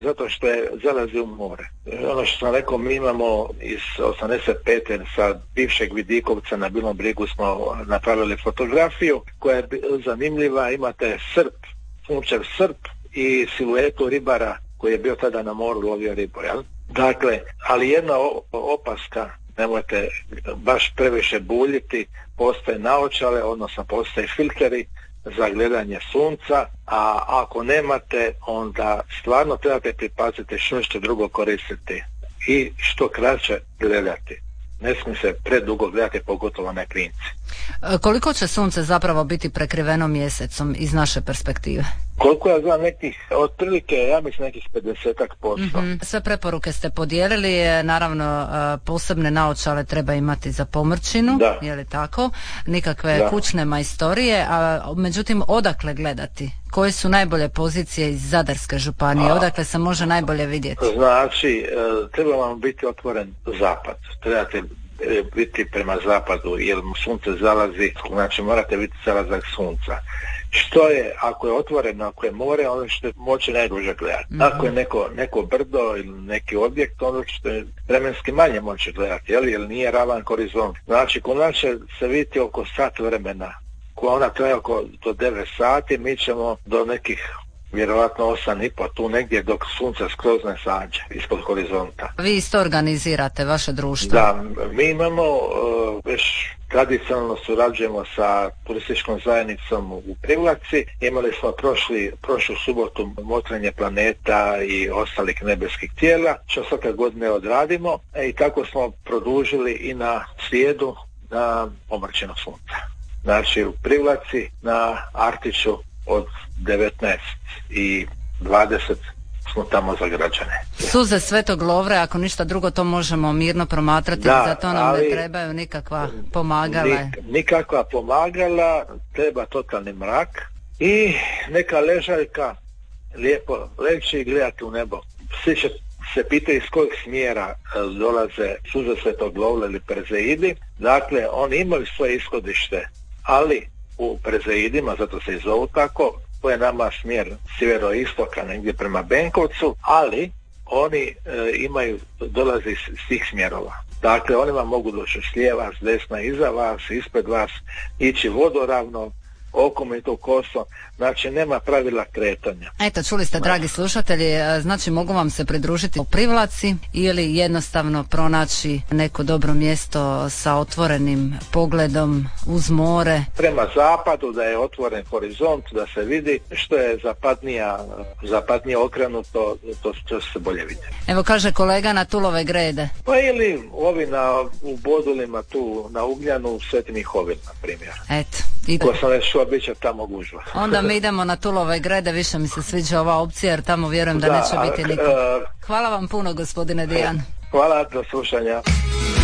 zato što je zalazi u more. Ono što sam rekao, mi imamo iz 85. sa bivšeg Vidikovca na Bilom Brigu smo napravili fotografiju koja je zanimljiva. Imate srp, sunčev srp i siluetu ribara koji je bio tada na moru, lovio ribu, jel? Dakle, ali jedna opaska, nemojte baš previše buljiti, postoje naočale, odnosno postoje filteri za gledanje sunca, a ako nemate, onda stvarno trebate pripaziti što drugo koristiti i što kraće gledati. Ne smije se predugo gledati, pogotovo na klinci. Koliko će sunce zapravo biti prekriveno mjesecom iz naše perspektive? Koliko ja znam, nekih, otprilike, ja mislim nekih 50%. Sve preporuke ste podijelili, naravno posebne naočale treba imati za pomrčinu, je li tako? Nikakve kućne majstorije, a međutim odakle gledati? Koje su najbolje pozicije iz Zadarske županije? Odakle se može najbolje vidjeti? Znači, treba vam biti otvoren zapad. Trebate biti prema zapadu, jer sunce zalazi, znači morate vidjeti zalazak sunca. Što je, ako je otvoreno, ako je more, ono što je moći najduže gledati. Ako je neko brdo ili neki objekt, ono što je vremenski manje moći gledati, jer nije ravan horizont. Znači, kod nas će se vidjeti oko sat vremena. Koja ona traje oko do 9 sati, mi ćemo do nekih vjerovatno 8,5 tu negdje dok sunce skroz ne sađe ispod horizonta. Vi isto organizirate vaše društvo? Da, mi imamo već tradicionalno surađujemo sa turističkom zajednicom u Privlaci. Imali smo prošlu subotu motrenje planeta i ostalih nebeskih tijela, što svake godine odradimo i tako smo produžili i na srijedu na pomrčino sunca. Znači u Privlaci na Artiću od 19:20 smo tamo za građane. Suze Svetog Lovre, ako ništa drugo, to možemo mirno promatrati, zato nam ne trebaju nikakva pomagala. Nikakva pomagala, treba totalni mrak i neka ležaljka, lijepo leći i gledati u nebo. Svi će se pitaju iz kojeg smjera dolaze suze Svetog Lovre ili Perzeidi. Dakle, oni imaju svoje ishodište, ali u Perzeidima, zato se i zovu tako, to je nama smjer sjeveroistoka, negdje prema Benkovcu, ali oni dolaze iz svih smjerova. Dakle, oni vam mogu doći s lijeva, s desna, iza vas, ispred vas, ići vodoravno, okom i to kosom, znači nema pravila kretanja. Eto, čuli ste, dragi slušatelji, znači mogu vam se pridružiti u Privlaci ili jednostavno pronaći neko dobro mjesto sa otvorenim pogledom uz more. Prema zapadu, da je otvoren horizont, da se vidi, što je zapadnije okrenuto, to će se bolje vidjeti. Evo kaže kolega na Tulove grede. Pa ili ovi u Bodulima tu na Ugljanu, Sveti Mihovil, na primjer. Eto. Ko sam već šao, bit će tamo gužva. Onda mi idemo na Tulove grede, više mi se sviđa ova opcija, jer tamo vjerujem da neće biti nikog. Hvala vam puno, gospodine Dijan. Hvala, do slušanja.